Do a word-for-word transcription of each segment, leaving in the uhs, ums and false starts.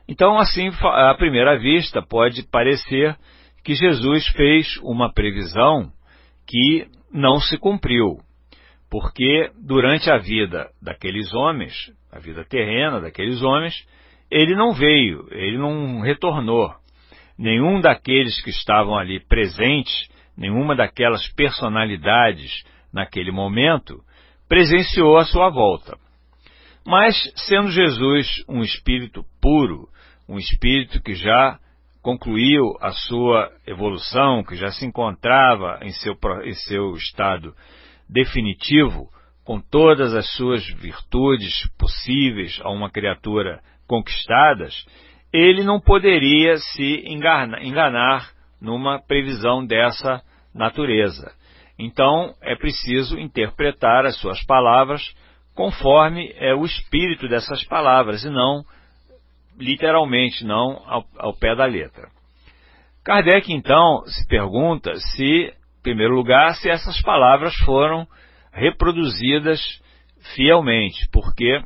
Então, assim, à primeira vista, pode parecer que Jesus fez uma previsão que não se cumpriu, porque durante a vida daqueles homens, a vida terrena daqueles homens, ele não veio, ele não retornou. Nenhum daqueles que estavam ali presentes, nenhuma daquelas personalidades naquele momento, presenciou a sua volta. Mas, sendo Jesus um espírito puro, um espírito que já concluiu a sua evolução, que já se encontrava em seu, em seu estado definitivo, com todas as suas virtudes possíveis a uma criatura conquistadas, ele não poderia se enganar, enganar numa previsão dessa natureza. Então, é preciso interpretar as suas palavras conforme é o espírito dessas palavras, e não literalmente, não ao, ao pé da letra. Kardec, então, se pergunta se, em primeiro lugar, se essas palavras foram reproduzidas fielmente, porque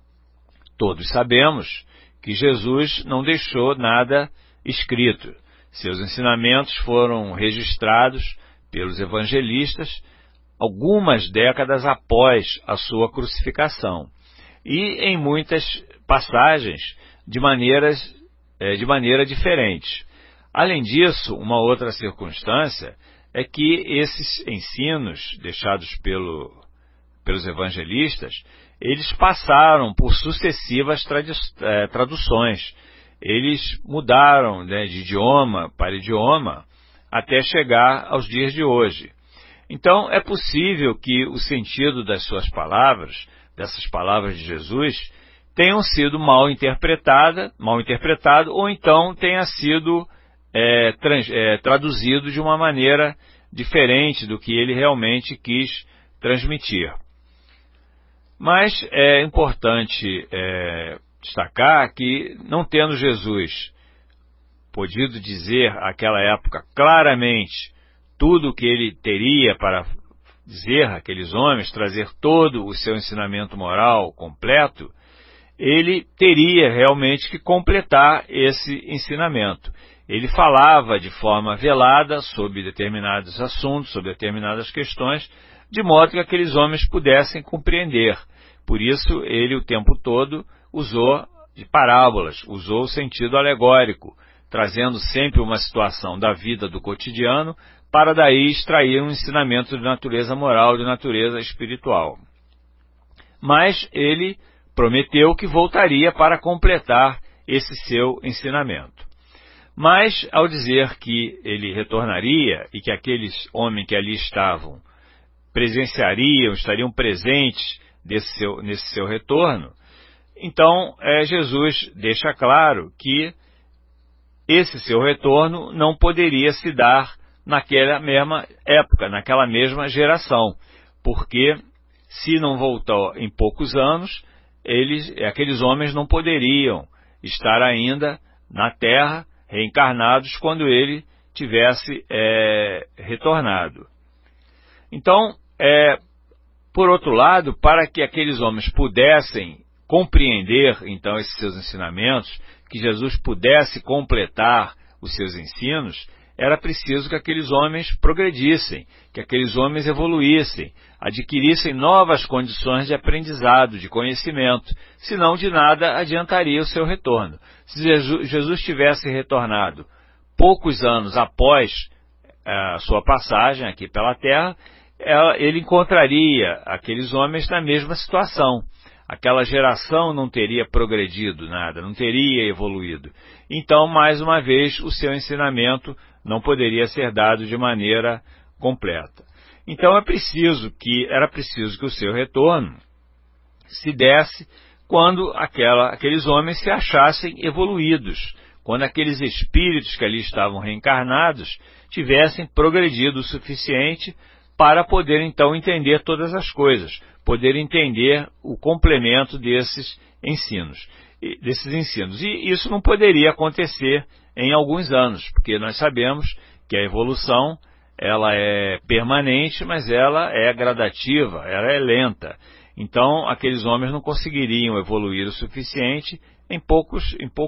todos sabemos que Jesus não deixou nada escrito. Seus ensinamentos foram registrados pelos evangelistas algumas décadas após a sua crucificação, e em muitas passagens de, maneiras, de maneira diferente. Além disso, uma outra circunstância é que esses ensinos deixados pelo, pelos evangelistas, eles passaram por sucessivas traduções. Eles mudaram, né, de idioma para idioma até chegar aos dias de hoje. Então, é possível que o sentido das suas palavras, dessas palavras de Jesus, tenham sido mal interpretada, mal interpretado, ou então tenha sido é, trans, é, traduzido de uma maneira diferente do que ele realmente quis transmitir. Mas é importante é, destacar que, não tendo Jesus podido dizer àquela época claramente tudo o que ele teria para dizer àqueles homens, trazer todo o seu ensinamento moral completo, ele teria realmente que completar esse ensinamento. Ele falava de forma velada sobre determinados assuntos, sobre determinadas questões, de modo que aqueles homens pudessem compreender. Por isso, ele o tempo todo usou de parábolas, usou o sentido alegórico, trazendo sempre uma situação da vida do cotidiano, para daí extrair um ensinamento de natureza moral, de natureza espiritual. Mas ele prometeu que voltaria para completar esse seu ensinamento. Mas, ao dizer que ele retornaria e que aqueles homens que ali estavam presenciariam, estariam presentes desse seu, nesse seu retorno, então é, Jesus deixa claro que esse seu retorno não poderia se dar naquela mesma época, naquela mesma geração, porque se não voltou em poucos anos, eles, aqueles homens não poderiam estar ainda na Terra, reencarnados, quando ele tivesse é, retornado. Então, é, por outro lado, para que aqueles homens pudessem compreender, então, esses seus ensinamentos, que Jesus pudesse completar os seus ensinos, era preciso que aqueles homens progredissem, que aqueles homens evoluíssem, adquirissem novas condições de aprendizado, de conhecimento, senão de nada adiantaria o seu retorno. Se Jesus tivesse retornado poucos anos após a sua passagem aqui pela Terra, ele encontraria aqueles homens na mesma situação. Aquela geração não teria progredido nada, não teria evoluído. Então, mais uma vez, o seu ensinamento não poderia ser dado de maneira completa. Então, é preciso que, era preciso que o seu retorno se desse quando aquela, aqueles homens se achassem evoluídos, quando aqueles espíritos que ali estavam reencarnados tivessem progredido o suficiente para poder, então, entender todas as coisas, poder entender o complemento desses ensinos, desses ensinos. E isso não poderia acontecer em alguns anos, porque nós sabemos que a evolução ela é permanente, mas ela é gradativa, ela é lenta. Então, aqueles homens não conseguiriam evoluir o suficiente em poucos, em poucos